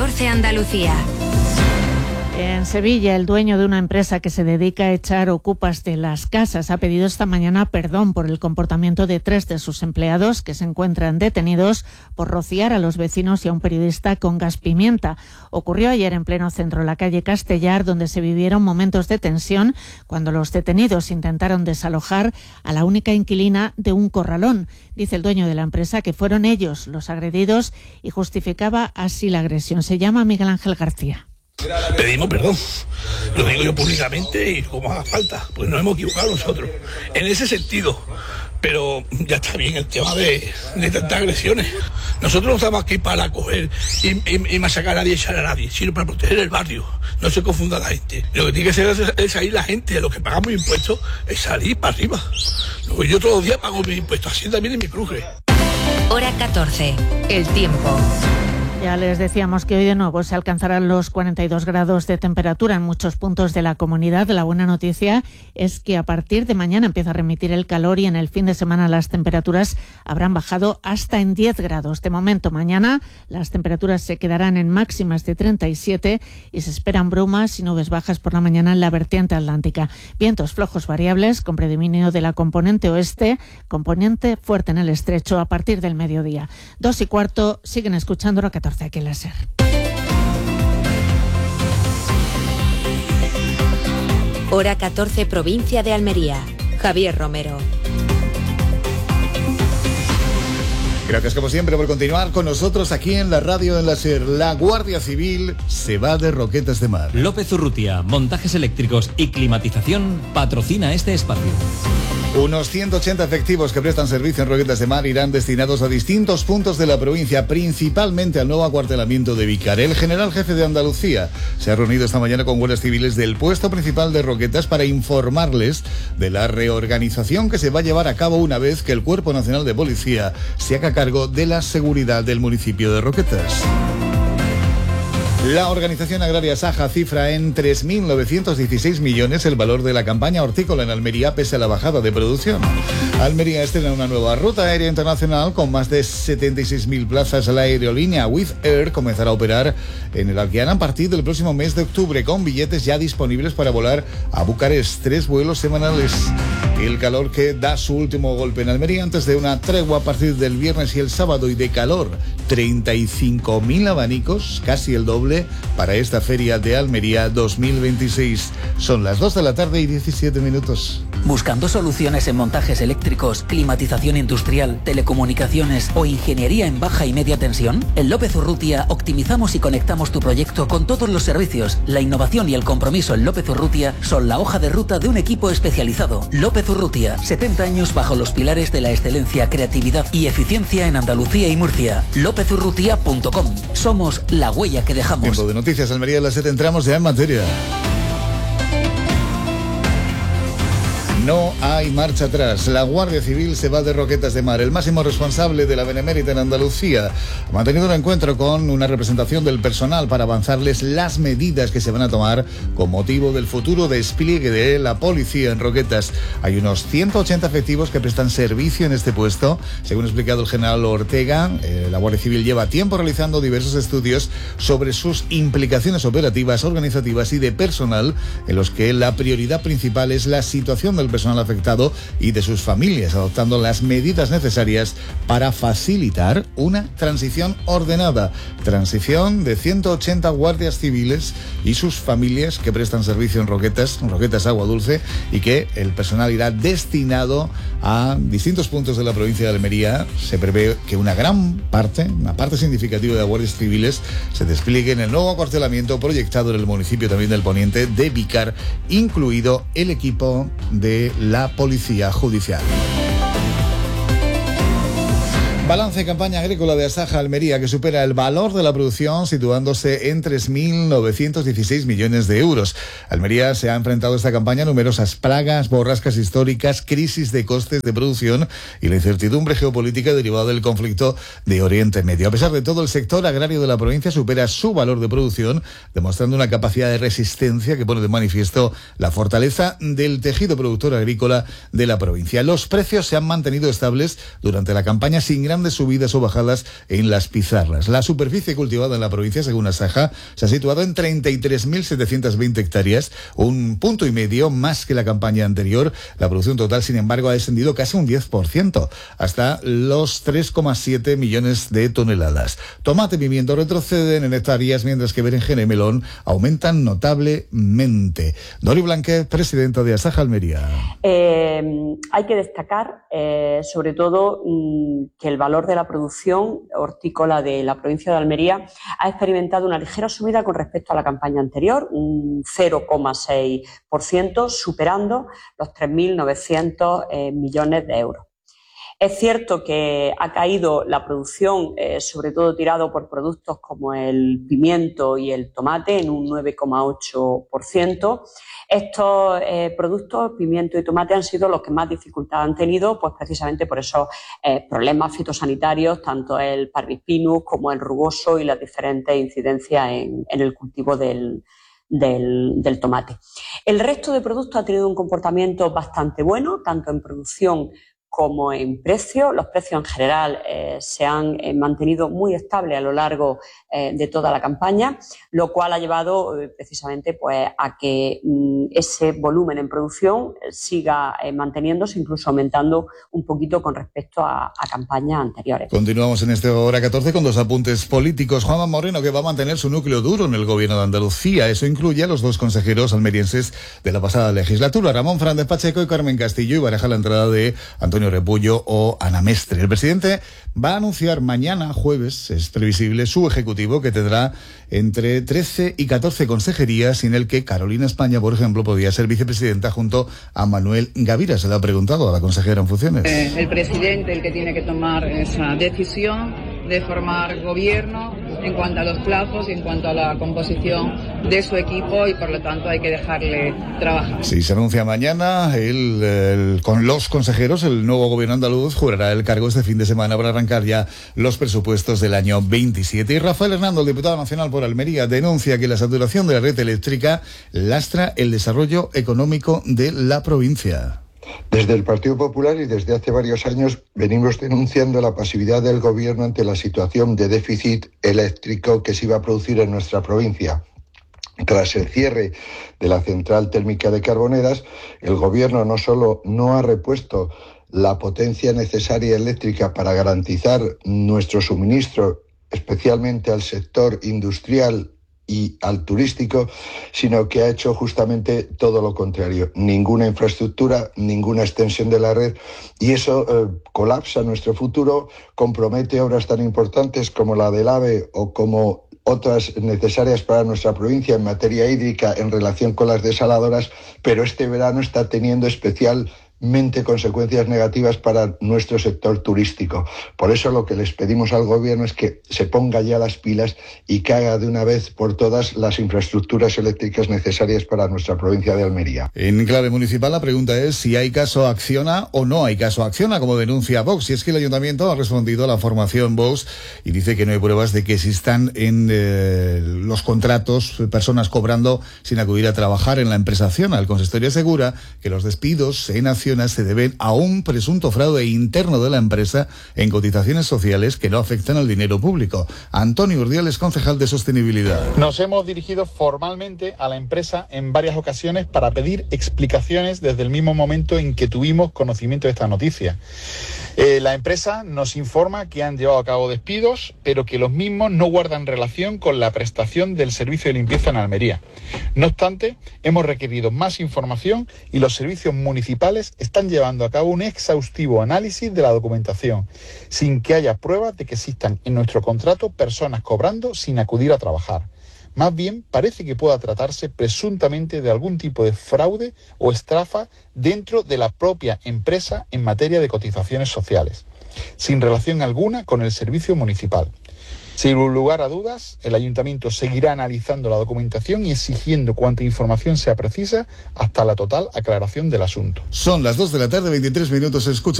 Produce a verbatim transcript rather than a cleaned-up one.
catorce Andalucía. En Sevilla, el dueño de una empresa que se dedica a echar ocupas de las casas ha pedido esta mañana perdón por el comportamiento de tres de sus empleados que se encuentran detenidos por rociar a los vecinos y a un periodista con gas pimienta. Ocurrió ayer en pleno centro, en la calle Castellar, donde se vivieron momentos de tensión cuando los detenidos intentaron desalojar a la única inquilina de un corralón. Dice el dueño de la empresa que fueron ellos los agredidos y justificaba así la agresión. Se llama Miguel Ángel García. Pedimos perdón, lo digo yo públicamente y como haga falta, pues nos hemos equivocado nosotros, en ese sentido, pero ya está bien el tema de, de tantas agresiones. Nosotros no estamos aquí para coger y, y, y masacar a nadie y echar a nadie, sino para proteger el barrio, no se confunda la gente. Lo que tiene que ser es, es salir la gente, de lo que pagamos impuestos, es salir para arriba. Luego yo todos los días pago mis impuestos, así también en mi cruje. Hora catorce, el tiempo. Ya les decíamos que hoy de nuevo se alcanzarán los cuarenta y dos grados de temperatura en muchos puntos de la comunidad. La buena noticia es que a partir de mañana empieza a remitir el calor y en el fin de semana las temperaturas habrán bajado hasta en diez grados. De momento, mañana las temperaturas se quedarán en máximas de treinta y siete y se esperan brumas y nubes bajas por la mañana en la vertiente atlántica. Vientos flojos variables con predominio de la componente oeste, componente fuerte en el estrecho a partir del mediodía. Dos y cuarto, siguen escuchando Hora catorce. Aquí la SER. Hora catorce, provincia de Almería. Javier Romero. Gracias como siempre por continuar con nosotros aquí en la radio en la SER. La Guardia Civil se va de Roquetas de Mar. López Urrutia, montajes eléctricos y climatización, patrocina este espacio. Unos ciento ochenta efectivos que prestan servicio en Roquetas de Mar irán destinados a distintos puntos de la provincia, principalmente al nuevo acuartelamiento de Vícar. El general jefe de Andalucía se ha reunido esta mañana con guardias civiles del puesto principal de Roquetas para informarles de la reorganización que se va a llevar a cabo una vez que el Cuerpo Nacional de Policía se haga cargo de la seguridad del municipio de Roquetas. La organización agraria Saja cifra en tres mil novecientos dieciséis millones el valor de la campaña hortícola en Almería pese a la bajada de producción. Almería estrena una nueva ruta aérea internacional con más de setenta y seis mil plazas. La aerolínea Wizz Air comenzará a operar en el Alquiana a partir del próximo mes de octubre con billetes ya disponibles para volar a Bucarest. Tres vuelos semanales. El calor que da su último golpe en Almería antes de una tregua a partir del viernes y el sábado y de calor. treinta y cinco mil abanicos, casi el doble para esta Feria de Almería dos mil veintiséis. Son las dos de la tarde y diecisiete minutos. ¿Buscando soluciones en montajes eléctricos, climatización industrial, telecomunicaciones o ingeniería en baja y media tensión? En López Urrutia optimizamos y conectamos tu proyecto con todos los servicios. La innovación y el compromiso en López Urrutia son la hoja de ruta de un equipo especializado. López Urrutia, setenta años bajo los pilares de la excelencia, creatividad y eficiencia en Andalucía y Murcia. lópez urrutia punto com. Somos la huella que dejamos. Tiempo de noticias, Almería de la SER, entramos ya en materia. No hay marcha atrás. La Guardia Civil se va de Roquetas de Mar. El máximo responsable de la Benemérita en Andalucía ha mantenido un encuentro con una representación del personal para avanzarles las medidas que se van a tomar con motivo del futuro despliegue de la policía en Roquetas. Hay unos ciento ochenta efectivos que prestan servicio en este puesto. Según ha explicado el general Ortega, eh, la Guardia Civil lleva tiempo realizando diversos estudios sobre sus implicaciones operativas, organizativas y de personal, en los que la prioridad principal es la situación del personal afectado y de sus familias, adoptando las medidas necesarias para facilitar una transición ordenada. Transición de ciento ochenta guardias civiles y sus familias que prestan servicio en Roquetas, Roquetas Agua Dulce, y que el personal irá destinado a distintos puntos de la provincia de Almería. Se prevé que una gran parte, una parte significativa de guardias civiles se despliegue en el nuevo acuartelamiento proyectado en el municipio también del Poniente de Vícar, incluido el equipo de la Policía Judicial. Balance de campaña agrícola de Asaja Almería que supera el valor de la producción situándose en tres mil novecientos dieciséis millones de euros. Almería se ha enfrentado a esta campaña a numerosas plagas, borrascas históricas, crisis de costes de producción y la incertidumbre geopolítica derivada del conflicto de Oriente Medio. A pesar de todo, el sector agrario de la provincia supera su valor de producción, demostrando una capacidad de resistencia que pone de manifiesto la fortaleza del tejido productor agrícola de la provincia. Los precios se han mantenido estables durante la campaña sin grandes grandes subidas o bajadas en las pizarras. La superficie cultivada en la provincia, según Asaja, se ha situado en treinta y tres mil setecientos veinte hectáreas, un punto y medio más que la campaña anterior. La producción total, sin embargo, ha descendido casi un diez por ciento, hasta los tres coma siete millones de toneladas. Tomate y pimiento retroceden en hectáreas, mientras que berenjena y melón aumentan notablemente. Dori Blanquet, presidenta de Asaja Almería. Eh, hay que destacar, eh, sobre todo, mmm, que el valor de la producción hortícola de la provincia de Almería ha experimentado una ligera subida con respecto a la campaña anterior, un cero coma seis por ciento, superando los tres mil novecientos eh, millones de euros. Es cierto que ha caído la producción, eh, sobre todo tirado por productos como el pimiento y el tomate, en un nueve coma ocho por ciento. Estos eh, productos, pimiento y tomate, han sido los que más dificultad han tenido, pues precisamente por esos eh, problemas fitosanitarios, tanto el Parvispinus como el rugoso y las diferentes incidencias en, en el cultivo del, del, del tomate. El resto de productos ha tenido un comportamiento bastante bueno, tanto en producción como en precio. Los precios en general eh, se han eh, mantenido muy estables a lo largo eh, de toda la campaña, lo cual ha llevado eh, precisamente pues, a que mm, ese volumen en producción siga eh, manteniéndose, incluso aumentando un poquito con respecto a, a campañas anteriores. Continuamos en este Hora catorce con dos apuntes políticos. Juanma Moreno, que va a mantener su núcleo duro en el gobierno de Andalucía. Eso incluye a los dos consejeros almerienses de la pasada legislatura, Ramón Fernández Pacheco y Carmen Castillo, y baraja la entrada de Antonio Repullo o Ana Mestre. El presidente va a anunciar mañana, jueves, es previsible, su ejecutivo, que tendrá entre trece y catorce consejerías, en el que Carolina España, por ejemplo, podría ser vicepresidenta junto a Manuel Gavira. Se le ha preguntado a la consejera en funciones. Eh, el presidente el que tiene que tomar esa decisión de formar gobierno en cuanto a los plazos y en cuanto a la composición de su equipo, y por lo tanto hay que dejarle trabajar. Si se anuncia mañana, el, el, con los consejeros, el nuevo gobierno andaluz jurará el cargo este fin de semana para arrancar ya los presupuestos del año veintisiete. Y Rafael Hernando, el diputado nacional por Almería, denuncia que la saturación de la red eléctrica lastra el desarrollo económico de la provincia. Desde el Partido Popular y desde hace varios años venimos denunciando la pasividad del Gobierno ante la situación de déficit eléctrico que se iba a producir en nuestra provincia. Tras el cierre de la central térmica de Carboneras, el Gobierno no solo no ha repuesto la potencia necesaria eléctrica para garantizar nuestro suministro, especialmente al sector industrial y al turístico, sino que ha hecho justamente todo lo contrario. Ninguna infraestructura, ninguna extensión de la red, y eso eh, colapsa nuestro futuro, compromete obras tan importantes como la del AVE o como otras necesarias para nuestra provincia en materia hídrica en relación con las desaladoras, pero este verano está teniendo especial consecuencias negativas para nuestro sector turístico. Por eso lo que les pedimos al Gobierno es que se ponga ya las pilas y que haga de una vez por todas las infraestructuras eléctricas necesarias para nuestra provincia de Almería. En clave municipal, la pregunta es si hay caso Acciona o no hay caso Acciona, como denuncia Vox. Y es que el Ayuntamiento ha respondido a la formación Vox y dice que no hay pruebas de que existan en eh, los contratos personas cobrando sin acudir a trabajar en la empresa Acciona. El consistorio asegura que los despidos en Acciona se deben a un presunto fraude interno de la empresa en cotizaciones sociales que no afectan al dinero público. Antonio Urdiales, concejal de Sostenibilidad. Nos hemos dirigido formalmente a la empresa en varias ocasiones para pedir explicaciones desde el mismo momento en que tuvimos conocimiento de esta noticia. Eh, la empresa nos informa que han llevado a cabo despidos, pero que los mismos no guardan relación con la prestación del servicio de limpieza en Almería. No obstante, hemos requerido más información y los servicios municipales están llevando a cabo un exhaustivo análisis de la documentación, sin que haya pruebas de que existan en nuestro contrato personas cobrando sin acudir a trabajar. Más bien, parece que pueda tratarse presuntamente de algún tipo de fraude o estafa dentro de la propia empresa en materia de cotizaciones sociales, sin relación alguna con el servicio municipal. Sin lugar a dudas, el Ayuntamiento seguirá analizando la documentación y exigiendo cuanta información sea precisa hasta la total aclaración del asunto. Son las dos de la tarde, veintitrés minutos. Escucha.